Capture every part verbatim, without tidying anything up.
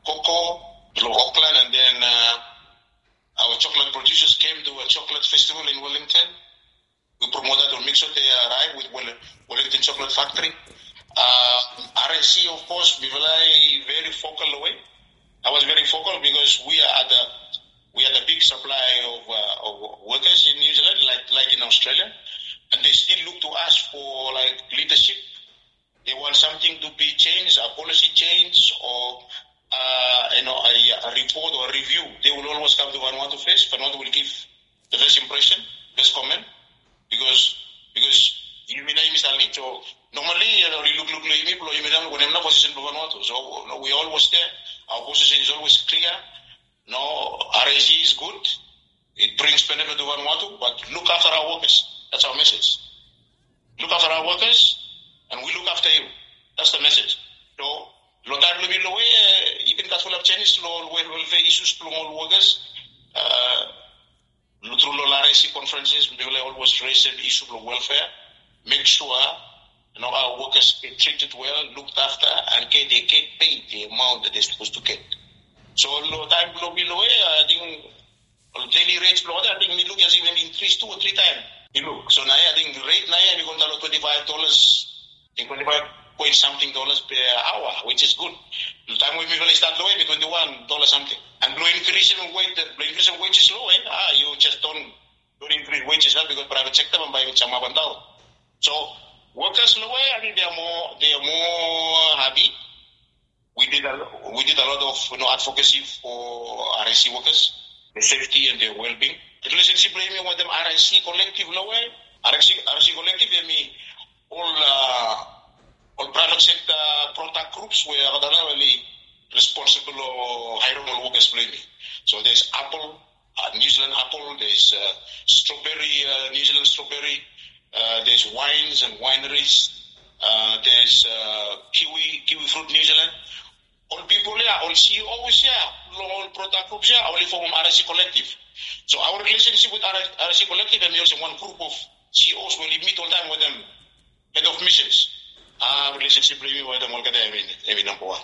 cocoa, below Auckland, and then uh, our chocolate producers came to a chocolate festival in Wellington. We promoted on Mixo Te Arai with Wellington Chocolate Factory. Uh, R S C, of course, we were very focal away. I was very focal because we are at the we had a big supply of, uh, of workers in New Zealand, like like in Australia, and they still look to us for like leadership. They want something to be changed, a policy change, or uh, you know a, a report or a review. They will always come to Vanuatu first. Vanuatu will give the first impression, first comment, because because you may name Mister Lich, or normally you know you look look like me, but you may not when I'm not position for Vanuatu. So no, we always there. Our position is always clear. No, R S G is good. It brings benefit to Vanuatu, but look after our workers. That's our message. Look after our workers, and we look after you. That's the message. So, lo time lo bilo we even that full of changes lo welfare issues to all workers. Uh, through lo R S C conferences, we will always raise the issue of welfare. Make sure you know our workers get treated well, looked after, and get they get paid the amount that they're supposed to get. So, lo time lo below, I think, daily rates below, I think we look as even increase two or three times. You look. So now I think rate now we're going to twenty-five dollars, twenty-five point something dollars per hour, which is good. The time when we really start low, we twenty-one dollars something. And low increase in wage, the increase in wage is low, eh? Ah, you just don't, don't increase wages well because private sector and by chama bandao. So workers low, I think they are more, they are more happy. We did a we did a lot of you know advocacy for R S C workers, their safety and their well-being. The relationship with them R S C collective low R S C R S C collective I mean all uh, all private sector product groups were really responsible for hiring workers blaming. So there's Apple, uh, New Zealand Apple, there's uh, strawberry, uh, New Zealand strawberry, uh, there's wines and wineries, uh, there's uh, kiwi kiwi fruit New Zealand. All people here, all C E Os here, all product groups here, only from R S C Collective. So our relationship with R S C Collective, and we also one group of C E Os will meet all the time with them, head of missions. Our relationship with them, all I mean, every number one.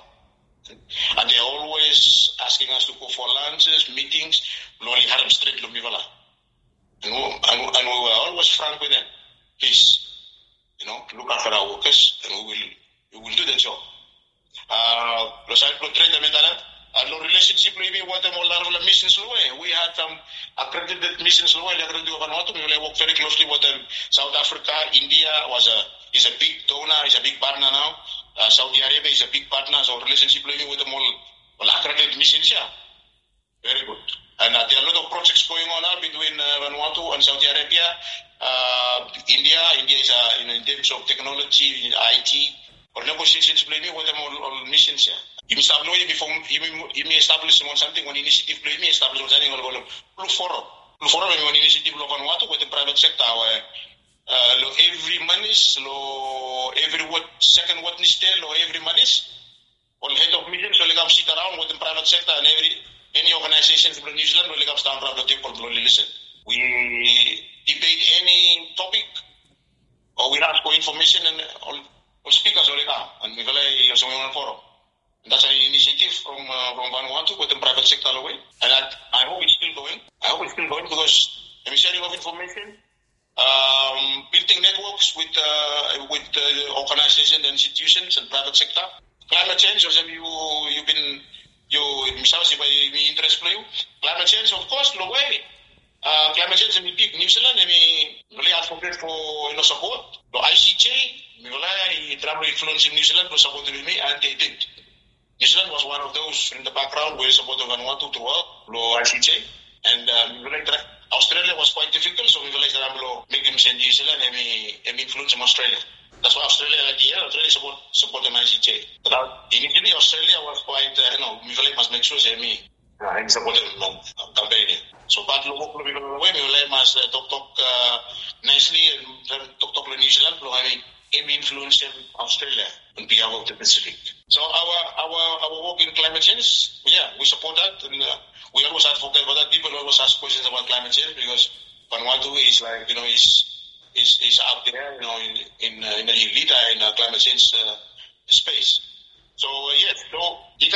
And they're always asking us to go for lunches, meetings, Loli Haram Street, Lumivala. And we, and, and we were always frank with them. Please, you know, look after our workers, and we will, we will do the job. Uh, los lo tratamiento and the relationship with what them all the missions we had some um, accredited missions we accredited Vanuatu. We work very closely with them. South Africa, India was a is a big donor, is a big partner now. Uh, Saudi Arabia is a big partner. So relationship with them all, all accredited missions, yeah. Very good. And uh, there are a lot of projects going on now between uh, Vanuatu and Saudi Arabia. Uh, India, India is uh, in, in terms of technology, I T. Or negotiations blaming what them all, all missions here. You start knowing before you may establish something one initiative blaming establish something or go look for look for one initiative of Vanuatu with the private sector where uh every money lo every what second what needs tell or every money or head of mission so they come sit around with the private sector and every any organization from New Zealand will come stand around the table to listen. We debate any topic or we ask for information and all All speakers only come, and we will also on forum. And that's an initiative from uh, from Vanuatu with the private sector away. And I, I hope it's still going. I hope it's still going because I'm sharing of information, um, building networks with uh, with uh, organizations and institutions and private sector. Climate change, as you you've been you misalnya by me interest for you. Climate change, of course, no way. Uh, climate change is big. New Zealand, I mean, really advocate for you know support. The I C J. I travel influence in New Zealand was supported with me, and they did. New Zealand was one of those in the background who supported Vanuatu throughout Lo I C J, and um, Australia was quite difficult, so we realized that I'm make them send New Zealand and me influence in Australia. That's why Australia, like the Australia support support the I C J. But initially, Australia was quite, uh, you know, we must make sure they me support them campaign. So, but lo lo we we must talk talk nicely and talk talk to New Zealand. I mean. Influence in Australia and be out of the Pacific. So our our our work in climate change, yeah, we support that, and uh, we always advocate for that. People always ask questions about climate change because Vanuatu is like you know is is is out there, you know, in in, uh, in the leader in uh, climate change uh, space. So uh, yes, so.